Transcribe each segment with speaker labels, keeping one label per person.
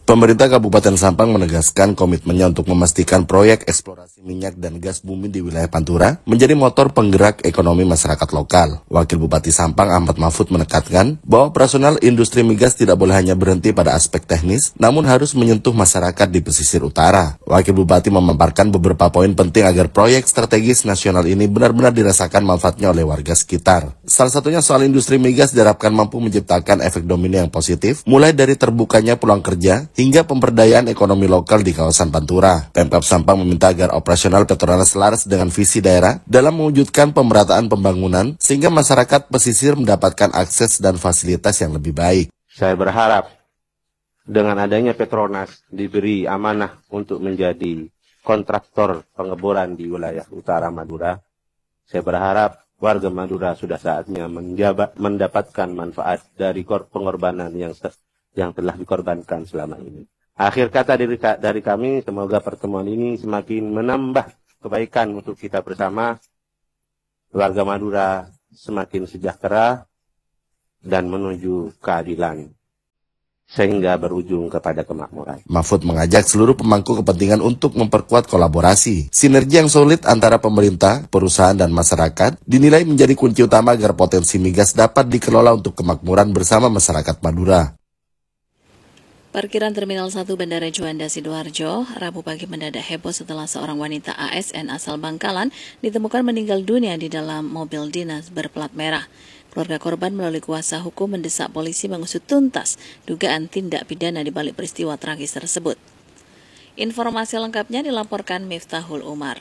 Speaker 1: Pemerintah Kabupaten Sampang menegaskan komitmennya untuk memastikan proyek eksplorasi minyak dan gas bumi di wilayah Pantura menjadi motor penggerak ekonomi masyarakat lokal. Wakil Bupati Sampang Ahmad Mahfud menekankan bahwa operasional industri migas tidak boleh hanya berhenti pada aspek teknis, namun harus menyentuh masyarakat di pesisir utara. Wakil Bupati memaparkan beberapa poin penting agar proyek strategis nasional ini benar-benar dirasakan manfaatnya oleh warga sekitar. Salah satunya soal industri migas diharapkan mampu menciptakan efek domino yang positif, mulai dari terbukanya peluang kerja hingga pemberdayaan ekonomi lokal di kawasan Pantura. Pemkab Sampang meminta agar operasional Petronas selaras dengan visi daerah dalam mewujudkan pemerataan pembangunan sehingga masyarakat pesisir mendapatkan akses dan fasilitas yang lebih baik.
Speaker 2: Saya berharap dengan adanya Petronas diberi amanah untuk menjadi kontraktor pengeboran di wilayah utara Madura. Saya berharap warga Madura sudah saatnya mendapatkan manfaat dari pengorbanan yang telah dikorbankan selama ini. Akhir kata dari kami, semoga pertemuan ini semakin menambah kebaikan untuk kita bersama. Warga Madura semakin sejahtera dan menuju keadilan, sehingga berujung kepada kemakmuran.
Speaker 1: Mahfud mengajak seluruh pemangku kepentingan untuk memperkuat kolaborasi. Sinergi yang solid antara pemerintah, perusahaan, dan masyarakat dinilai menjadi kunci utama agar potensi migas dapat dikelola untuk kemakmuran bersama masyarakat Madura.
Speaker 3: Parkiran Terminal 1 Bandara Juanda Sidoarjo Rabu pagi mendadak heboh setelah seorang wanita ASN asal Bangkalan ditemukan meninggal dunia di dalam mobil dinas berplat merah. Keluarga korban melalui kuasa hukum mendesak polisi mengusut tuntas dugaan tindak pidana di balik peristiwa tragis tersebut. Informasi lengkapnya dilaporkan Miftahul Umar.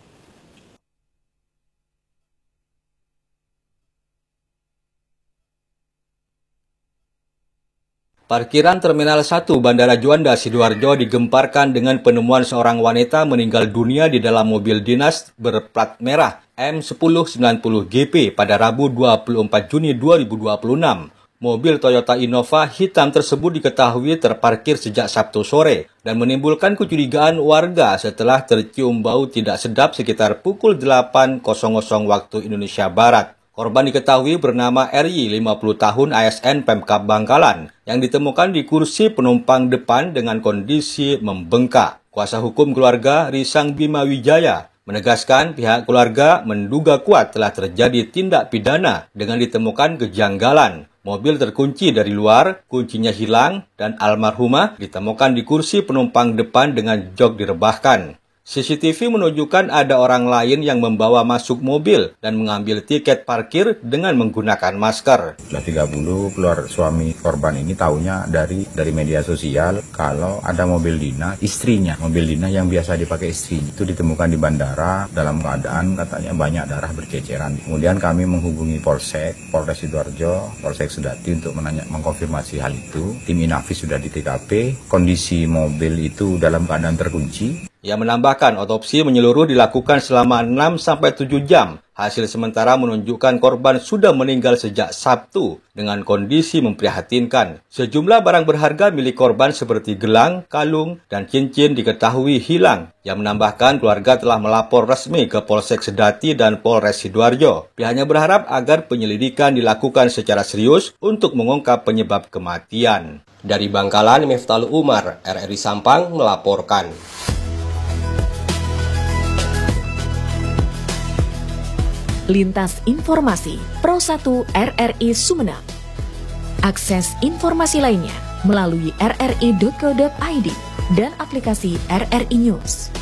Speaker 4: Parkiran Terminal 1 Bandara Juanda Sidoarjo digemparkan dengan penemuan seorang wanita meninggal dunia di dalam mobil dinas berplat merah M1090GP pada Rabu 24 Juni 2026. Mobil Toyota Innova hitam tersebut diketahui terparkir sejak Sabtu sore dan menimbulkan kecurigaan warga setelah tercium bau tidak sedap sekitar pukul 8.00 waktu Indonesia Barat. Korban diketahui bernama RY, 50 tahun, ASN Pemkab Bangkalan, yang ditemukan di kursi penumpang depan dengan kondisi membengkak. Kuasa hukum keluarga Risang Bima Wijaya menegaskan pihak keluarga menduga kuat telah terjadi tindak pidana dengan ditemukan kejanggalan. Mobil terkunci dari luar, kuncinya hilang, dan almarhumah ditemukan di kursi penumpang depan dengan jok direbahkan. CCTV menunjukkan ada orang lain yang membawa masuk mobil dan mengambil tiket parkir dengan menggunakan masker.
Speaker 5: Sudah 30 keluar suami korban ini tahunya dari media sosial kalau ada mobil dinas istrinya, mobil dinas yang biasa dipakai istrinya itu ditemukan di bandara dalam keadaan katanya banyak darah berceceran. Kemudian kami menghubungi Polres Sidoarjo, Polsek Sedati untuk mengkonfirmasi hal itu. Tim Inavis sudah di TKP, kondisi mobil itu dalam keadaan terkunci.
Speaker 4: Ia menambahkan otopsi menyeluruh dilakukan selama 6-7 jam. Hasil sementara menunjukkan korban sudah meninggal sejak Sabtu dengan kondisi memprihatinkan. Sejumlah barang berharga milik korban seperti gelang, kalung, dan cincin diketahui hilang. Ia menambahkan keluarga telah melapor resmi ke Polsek Sedati dan Polres Sidoarjo. Pihaknya berharap agar penyelidikan dilakukan secara serius untuk mengungkap penyebab kematian. Dari Bangkalan, Miftahul Umar, RRI Sampang melaporkan.
Speaker 6: Lintas Informasi Pro 1 RRI Sumeneb. Akses informasi lainnya melalui rri.co.id dan aplikasi RRI News.